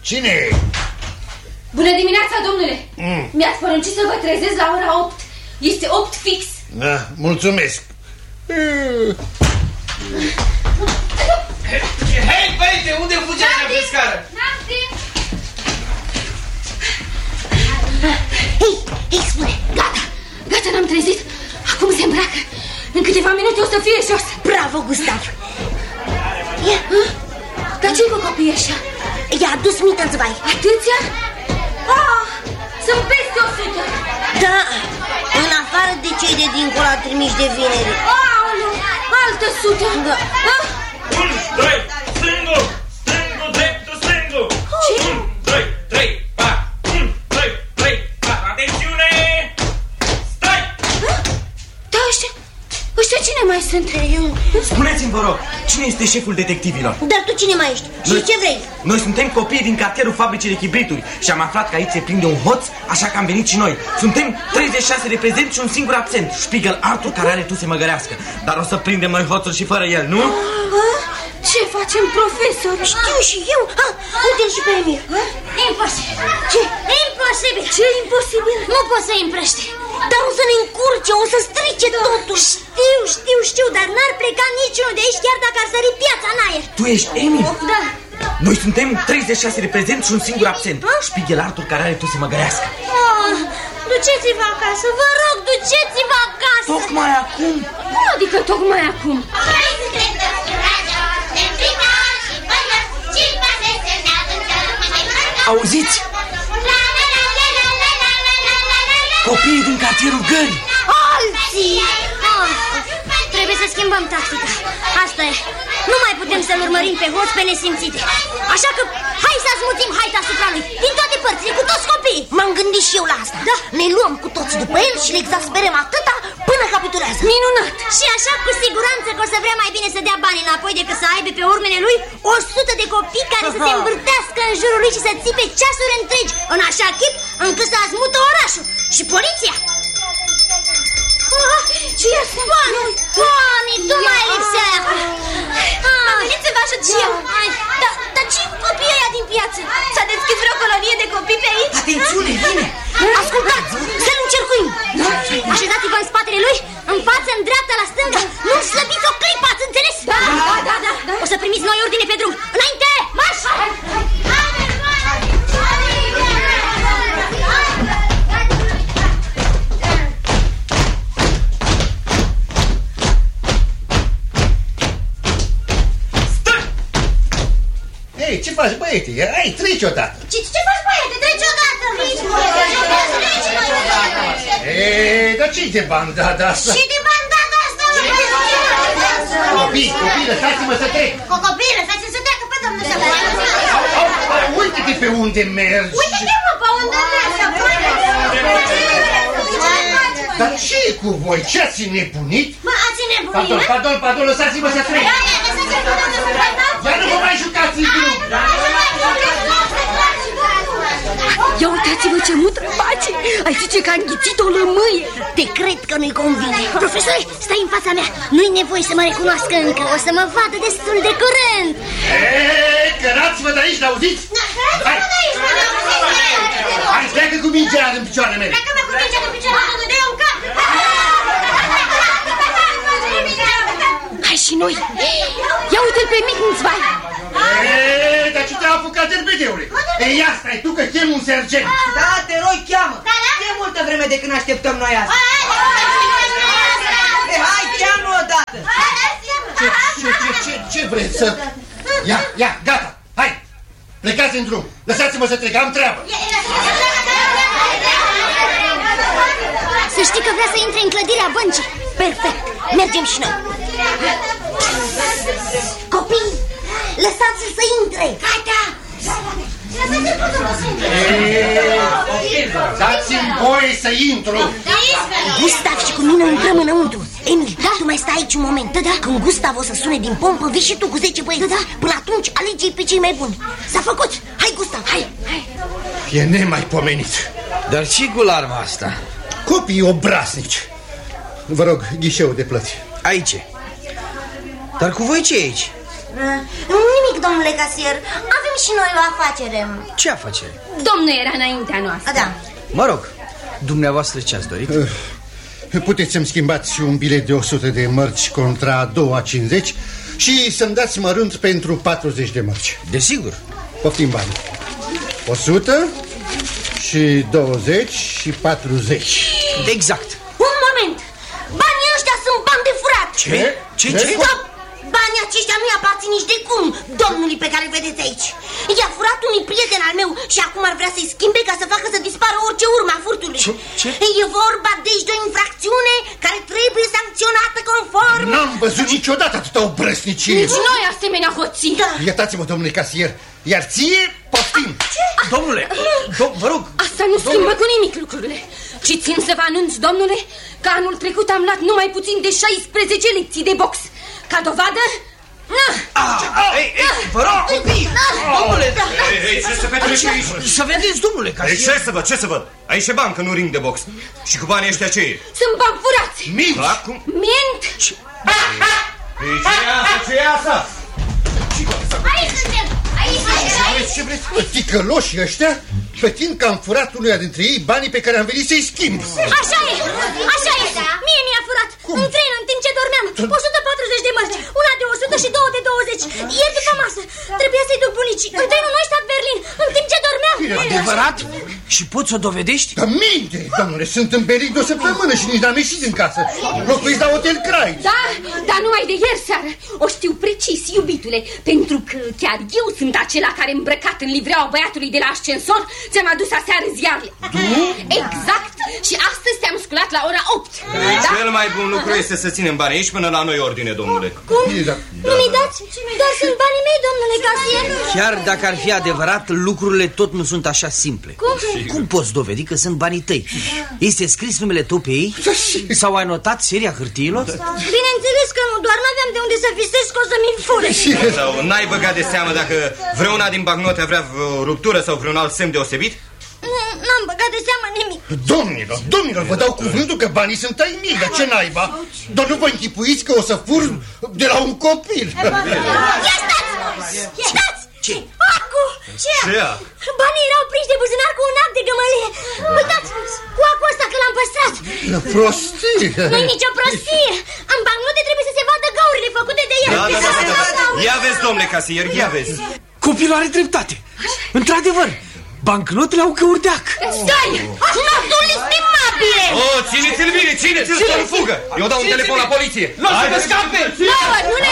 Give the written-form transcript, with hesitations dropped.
Cine e? Bună dimineața, domnule. Mi-ați poruncit să vă trezesc la ora 8. Este 8 fix. Da, mulțumesc. Hei, băieți, unde fugi așa pe scară? Hei, spune, gata, n-am trezit. Acum se îmbracă. În câteva minute o să fie jos. Bravo, Gustav. Dar ce-i cu copiii ăștia? I-a adus Mittenzweig. Atâția? Sunt peste 100. Da, în afară de cei de dincolo trimiși de vineri. Aoleu, altă 100. Da. 1, 2, stângul, dreptul, stângul. Ce? 1, 2, 3, 4. 1, 2, 3, 4. Atențiune! Stai! Da, ăștia cine mai sunt? Spuneți-mi, vă rog, cine este șeful detectivilor? Dar tu cine mai ești? Și ce vrei? Noi suntem copii din cartierul fabricii de chibrituri și am aflat că aici se prinde un hoț, așa că am venit și noi. Suntem 36 de prezenți și un singur absent, Spiegel Arthur, care are tu să măgărească. Dar o să prindem noi hoțul și fără el, nu? Ce facem, profesor? Știu și eu. Uite-l și pe Emil. Imposibil. Ce? Imposibil. Ce imposibil? Nu pot să împrăște. Dar o să ne încurce, o să strice totul. Știu, dar n-ar pleca niciunul de aici chiar dacă ar sări piața în aer. Tu ești Emil? Da. Noi suntem 36 de prezenți și un singur absent, Spiegel Arthur, care are tu să măgărească. Duceți-vă acasă, vă rog, duceți-vă acasă. Tocmai acum? Cum adică tocmai acum? Auziți? Copiii din cartierul Gării. Alții! Trebuie să schimbăm tactica. Asta e. Nu mai putem să-l urmărim pe hoț pe nesimțite. Așa că hai să asmuțim haita asupra lui, din toate părțile, cu toți copiii. M-am gândit și eu la asta. Da. Ne luăm cu toți după el și le exasperăm atâta până capitulează. Minunat! Și așa cu siguranță că o să vrea mai bine să dea bani înapoi decât să aibă pe urmele lui 100 de copii care să se învârtească în jurul lui și să țipe ceasuri întregi, în așa chip încât să azmută orașul. Și poliția. Ce e asta? Doamne, tu mai lipsea. Am venit să vă ajut și eu. Dar ce cu copiii ăia din piață? S-a deschis vreo colonie de copii pe aici? Atențiune, vine! Ascultați, să-l încercuim. Așezați-vă în spatele lui, în față, în dreapta, la stânga. Nu slăbiți o clipă, ați înțeles? Da. O să primiți noi ordine pe drum. Înainte, marș! Ei, ce faci, băiete? Hai, treci odată. Ce faci, băiete? Treci odată! Ei, dar ce-i de bandada asta? Și de bandada asta? Copii, lăsați-mă să trec. Copii, lăsați-mă să treacă pe domnul să vă. Uite-te pe unde mergi. Uite-te, mă, pe unde mergi. Dar ce e cu voi? Ce ați nebunit? Mă, ați nebunit? Pardon, lăsați-mă să trec. Dar nu vă mai jucați în drum. Ia uitați-vă ce mutră face. Ai zice că a înghițit o lămâie. Te cred că nu-i convine. Profesore, stai în fața mea. Nu-i nevoie să mă recunoască încă. O să mă vadă destul de curând. Cărați-vă de aici, n-auziți? Hai, pleacă cu mingea în picioarele mele. Pleacă-mă cu mingea în picioarele mele. Dă-i un cap. Hai și noi. Ia uite-l pe Mittenzweig. Dar ce te-a apucat derbedeule? Ei, ia stai tu că chem un sergent. Da, te rog, cheamă. E multă vreme de când așteptăm noi asta. Hai, cheamă odată. Ce vreți să... Ia, gata, hai. Plecați în drum. Lăsați-mă să trec, am treabă. Să știi că vrea să intre în clădirea băncii. Perfect, mergem și noi. Copii, lăsați-l să intre. Gata. Dați-mi voie să intru. Gustav și cu mine intrăm înăuntru. Emil, tu mai stai aici un moment. Când Gustav o să sune din pompă, vii și tu cu 10 băieți. Până atunci alege-i pe cei mai buni. S-a făcut. Hai, Gustav, hai. E nemaipomenit. Dar ce cu larma asta? Copii obraznici. Vă rog, ghișeul de plăți. Aici. Dar cu voi ce e aici? domnule casier, avem și noi o afacere. Ce afacere? Domnul era înaintea noastră. Da. Mă rog, dumneavoastră ce ați dorit? Puteți să-mi schimbați un bilet de 100 de mărci contra 2,50 și să-mi dați mărunt pentru 40 de mărci. Desigur. Poftim bani. 100 și 20 și 40. Exact. Un moment! Banii ăștia sunt bani de furat! Ce? Stop! Banii aceștia nu-i aparțin nici de cum domnului pe care îl vedeți aici. I-a furat unui prieten al meu și acum ar vrea să-i schimbe ca să facă să dispară orice urmă a furtului. Ce? E vorba deci de o infracțiune care trebuie sancționată conform. N-am văzut niciodată atâta obrăsnicie. Nici noi asemenea hoții. Da. Iertați-mă, domnule casier, iar ție poftim. Domnule, vă rog. Asta nu schimbă cu nimic lucrurile. Și țin să vă anunț, domnule, că anul trecut am luat numai puțin de 16 lecții de box. Ca dovadă... Vă rog, copii! Domnule! Ei, ce se petrece aici? Să vedeți, domnule casier. Ei, ce să văd? Aici e bancă, nu ring de box. Și cu banii ăștia ce e? Sunt bani furați. Minți! Cum? Mint. Ce e asta? Aici suntem. Aici. Ce vreți? Ticăloșii ăștia pretind că am furat unuia dintre ei banii pe care am venit să-i schimb. Așa e. Mie mi-a furat. În tren, în timp ce dormeam. 140 de mărci. Una de 100 și două de 20. Ieri după masă. Trebuia să-i duc bunicii. În trenul Neustadt-Berlin. În timp ce dormeam. Adevărat? Și poți să o dovedești? Dar minte, domnule, sunt în Berlin de o săptămână și nici n-am ieșit din casă. Locuiți la Hotel Crai. Da, dar numai de ieri seară. O știu precis, iubitule. Pentru că chiar eu sunt acela care, îmbrăcat în livreaua băiatului de la ascensor, ți-am adus aseară ziarele. Exact. Și astăzi te-am sculat la ora 8. Da? Cel mai bun lucru este să ținem bani aici până la noi ordine, domnule. Cum? Nu mi dați? Dar sunt banii mei, domnule casier. Chiar dacă ar fi adevărat, lucrurile tot nu sunt așa simple. Cum poți dovedi că sunt banii tăi? Este scris numele tău pe ei? Sau ai notat seria hârtiilor? Bineînțeles că nu, doar n-aveam de unde să visez că o să-mi fure. Sau n-ai băgat de seamă dacă vreuna din bagnote avea o ruptură sau vreun alt semn deosebit? N-am băgat de seamă nimic. Domnilor, vă dau cuvântul că banii sunt ai mei, dar ce naiba? Doar nu vă închipuiți că o să fur de la un copil. Ia stați! Ce? Acu! Ce? Banii erau prinși de buzunar cu un act de gămălie. Uitați, cu acul ăsta că l-am păstrat. Prostie! Nu-i nicio prostie. În bancnote trebuie să se vadă găurile făcute de el. Da. Ia vezi, domnule casier, ia vezi. Copilul are dreptate. Într-adevăr, bancnotele au căuri de ac. Stai! Notul estimabile! Țineți-l bine, țineți-l să nu fugă. Eu dau un telefon la poliție. Nu o să vă scape! Nu ne